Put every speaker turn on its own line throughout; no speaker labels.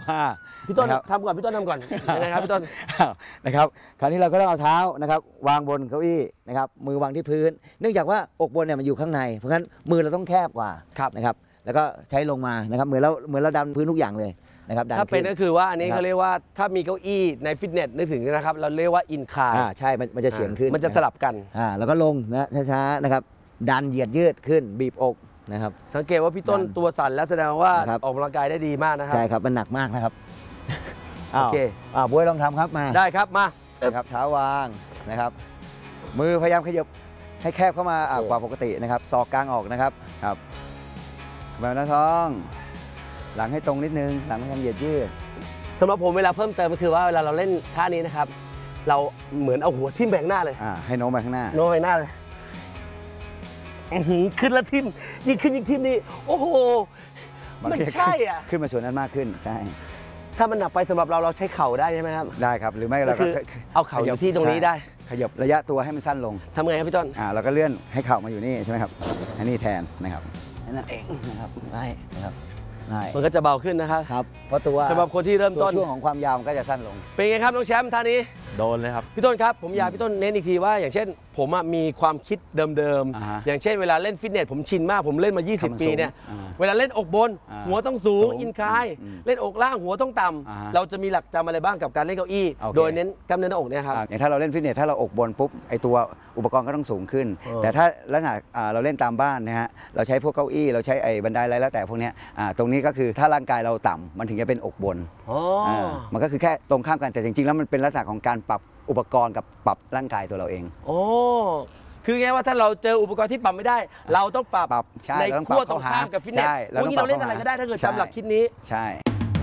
พี่ต้นทำก่อนพี่ต้นทำก่อนยังไงครับพี่ต้น
นะครับคราวนี้เราก็ต้องเอาเท้านะครับวางบนเก้าอี้นะครับมือวางที่พื้นเนื่องจากว่าอกบนเนี่ยมันอยู่ข้างในเพราะงั้นมือเราต้องแคบกว่านะครับแล้วก็ใช้ลงมานะครับเหมือนเราดันพื้นทุกอย่างเลยนะครับ
ถ้าเป็นก็คือว่าอันนี้เขาเรียกว่าถ้ามีเก้าอี้ในฟิตเนสนึกถึงนะครับเราเรียกว่าอินคลาย
ใช่มันจะเฉียงขึ้น
มันจะสลับกัน
แล้วก็ลงนะช้าๆนะครับดันเหยียดยืดขึ้นบีบอกนะครับ
สังเกตว่าพี่ต้นตัวสั่นแล้วแสดงว่าออกกำลังกายได้ดีมากนะครับ
ใช่ครับมันหนักมากนะครับ
โอเค
บวยลองทำครับมา
ได้ครับมา
ครับเท้าวางนะครับมือพยายามขยับให้แคบเข้ามากว่าปกตินะครับศอกกลางออกนะครับครับแบบหน้าท้องหลังให้ตรงนิดนึงหลังพยายามเหยียดยืด
สำหรับผมเวลาเพิ่มเติมก็คือว่าเวลาเราเล่นท่านี้นะครับเราเหมือนเอาหัวทิ่มแบงหน้าเลย
ให้โน้มไปข้างหน้า
โน้มไปหน้าเลยขึ้นแล้วทิ่มยิ่งขึ้นยิ่งทิ่มนี่โอ้โหมันใช่อ่ะ
ขึ้นมาส่วนนั้นมากขึ้นใช่
ถ้ามันหนักไปสำหรับเราใช้เข่าได้ใช่ไหมครับ
ได้ครับหรือไม่เรา
ก็เอาเข่าอยู่ที่ตรงนี้ได้
ขยับระยะตัวให้มันสั้นลง
ทำไงครับพี่ต้น
เราก็เลื่อนให้เข่ามาอยู่นี่ใช่ไหมครับอันนี้แทนนะครับนั่นเองนะครับได้นะครับ
มันก็จะเบาขึ้นนะครับ
ครับเพราะตัว
สำหรับคนที่เริ่มต้น
ช่วงของความยาวก็จะสั้นลง
เป็นไงครับน้องแชมป์ท่านี้
โดนเลยครับ
พี่ต้นครับผมอยากพี่ต้นเน้นอีกทีว่าอย่างเช่นผมมีความคิดเดิมๆอย่างเช่นเวลาเล่นฟิตเนสผมชินมากผมเล่นมา20ปีเนี่ยเวลาเล่นอกบนหัวต้องสูงอินคลายเล่นอกล่างหัวต้องต่ำเราจะมีหลักจำอะไรบ้างกับการเล่นเก้าอี้โดยเน้นกล้ามเนื้อหน้าอกเนี่ยครับ
อย่างถ้าเราเล่นฟิตเนสถ้าเราอกบนปุ๊บไอตัวอุปกรณ์ก็ต้องสูงขึ้นแต่ถ้าลักษณะเราเล่นตามบ้านนะฮะเราใช้พวกเก้าอี้เราใช้ไอ้บันไดอะไรแล้วแต่พวกนี้ตรงนี้ก็คือถ้าร่างกายเราต่ำมันถึงจะเป็นอกบนมันก็คือแค่ตรงข้ามกันแต่จริงๆแล้วมันเป็นลักษณะของการปรับอุปกรณ์กับปรับร่างกายตัวเราเอง
โอ้คือไงว่าถ้าเราเจออุปกรณ์ที่ปรับไม่ได้เราต้องปรับในขั้วตรงข้ามกับฟิตเนสวันนี้เราเล่นอะไรก็ได้ถ้าเกิดจำหลักคิดนี้
ใช่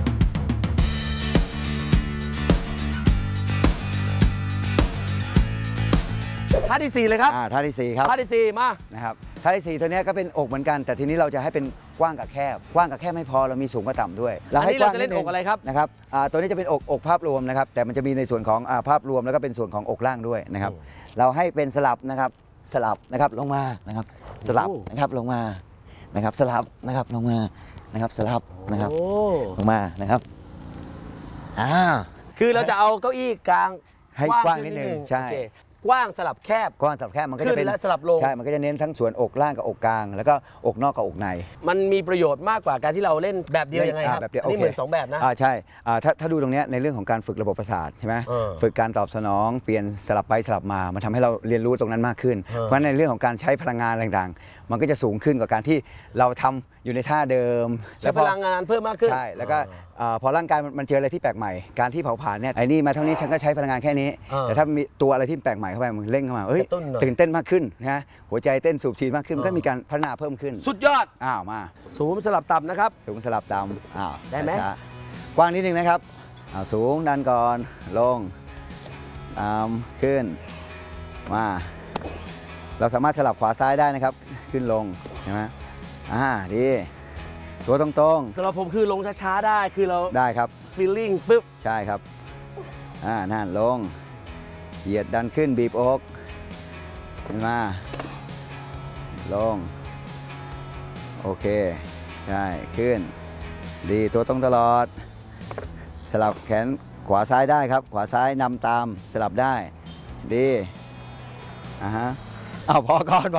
ท่าที่4เลยครับ
ท่าที่4ครับ
ท่าที่4มา
นะครับท่าที่4ตัวนี้ก็เป็นอกเหมือนกันแต่ทีนี้เราจะให้เป็นกว้างกับแคบกว้างกับแคบไม่พอเรามีสูงกับต่ำด้วย
เราให้กว้างจะเล่นอกอะไรครับ
นะครับตัวนี้จะเป็นอกภาพรวมนะครับแต่มันจะมีในส่วนของภาพรวมแล้วก็เป็นส่วนของอกล่างด้วยนะครับเราให้เป็นสลับนะครับลงมานะครับสลับนะครับลงมานะครับสลับนะครับลงมานะครับสลับนะครับลงมานะครับ
คือเราจะเอาเก้าอี้กลาง
ให้กว้างนิดนึงใช่
กว้างสลับแคบ
มันก็จะเป็น
สลับลง
ใช่มันก็จะเน้นทั้งส่วนอกล่างกับอกกลางแล้วก็อกนอกกับอกใน
มันมีประโยชน์มากกว่าการที่เราเล่นแบบเดียวยังไงครับ
แบบเดียว
นี่เหมือน2แบบนะ
ใช่ถ้าดูตรงนี้ในเรื่องของการฝึกระบบประสาทใช่ไหมฝึกการตอบสนองเปลี่ยนสลับไปสลับมามันทำให้เราเรียนรู้ตรงนั้นมากขึ้นเพราะในเรื่องของการใช้พลังงานต่างๆมันก็จะสูงขึ้นกว่าการที่เราทำอยู่ในท่าเดิม
ใช้พลังงานเพิ่มมากขึ้น
ใช่แล้วก็พอร่างกายมันเจออะไรที่แปลกใหม่การที่เผาผลาญเนี่ยไอ้นี่มาเท่านี้ฉันก็ใช้พลังงานแค่นี้แต่ถ้ามีตัวอะไรที่แปลกใหม่เข้าไปมันเร่งเข้ามาตื่นเต้นมากขึ้นนะหัวใจเต้นสูบฉีดมากขึ้นมันก็มีการพัฒนาเพิ่มขึ้น
สุดยอด
มา
สูงสลับต่ำนะครับ
สูงสลับต่ำ
ได้ไหม
กว้างนิดนึงนะครับสูงดันก่อนลงขึ้นมาเราสามารถสลับขวาซ้ายได้นะครับขึ้นลงใช่ไหมดีตัวตรง
ๆสำหรับผมคือลงช้าๆได้คือเรา
ได้ครับ
ฟีลลิ่งปึ๊บ
ใช่ครับนั่นลงเหยียดดันขึ้นบีบอกขึ้นมาลงโอเคใช่ขึ้นดีตัวตรงตลอดสลับแขนขวาซ้ายได้ครับขวาซ้ายนำตามสลับได้ดีพอก่อน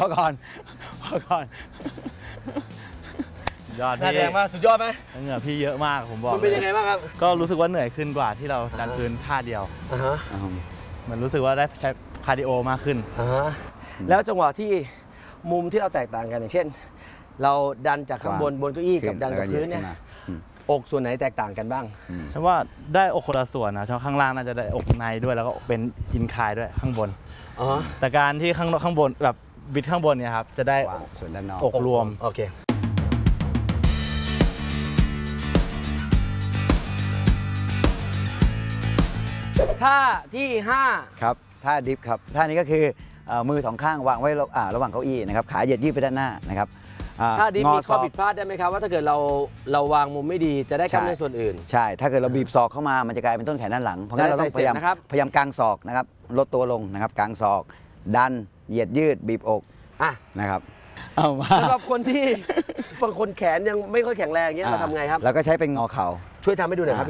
ยอด
พี่แรงมากสุดยอดไหม
เหงื่อพี่เยอะมากผมบอก
มันเป็นยังไงบ้างครับ
ก็รู้สึกว่าเหนื่อยขึ้นกว่าที่เราดันพื้นท่าเดียวเหมือนรู้สึกว่าได้ใช้คาร์ดิโอมากขึ้น
แล้วจังหวะที่มุมที่เราแตกต่างกันอย่างเช่นเราดันจากข้างบนเก้าอี้กับดันกับพื้นเนี่ยอกส่วนไหนแตกต่างกันบ้าง
ฉันว่าได้อกคนละส่วนนะช่วงข้างล่างน่าจะได้อกในด้วยแล้วก็เป็นอินคลายด้วยข้างบนแต่การที่ข้างบนแบบบิดข้างบนเนี่ยครับจะได้
ส่วนด้านนอก
อกรวม
โอเคท่าที่5
ครับท่าดิฟครับท่านี้ก็คือมือสองข้างวางไว้ระหว่างเก้าอี้นะครับขาเหยียดยืดไปด้านหน้านะครับ
ท่าดิฟมีข้อผิดพลาดได้ไหมครับว่าถ้าเกิดเราวางมุมไม่ดีจะได้กล้ามเนื้อส่วนอื่น
ใช่ถ้าเกิดเราบีบศอกเข้ามามันจะกลายเป็นต้นแขนด้านหลังเพราะงั้นเราต้องพยายามกางศอกนะครับลดตัวลงนะครับกางศอกดันเหยียดยืดบีบอกนะครับ
สำหรับคนที่บางคนแขนยังไม่ค่อยแข็งแรงเงี้ยเราทำไงครับ
เราก็ใช้เป็นงอเข่า
ช่วยทำให้ดูหน่อยครับ